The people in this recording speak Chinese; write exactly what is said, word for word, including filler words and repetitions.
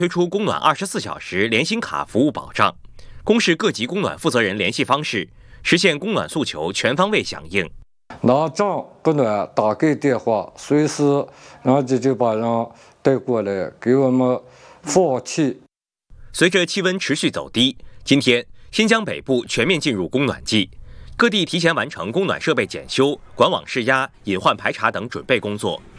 推出供暖二十四小时联新卡服务保障，公示各级供暖负责人联系方式，实现供暖诉求全方位响应。 拿账供暖打给电话，随时然后就就把人带过来给我们放气。 随着气温持续走低，今天新疆北部全面进入供暖季，各地提前完成供暖设备检修、管网试压、隐患排查等准备工作。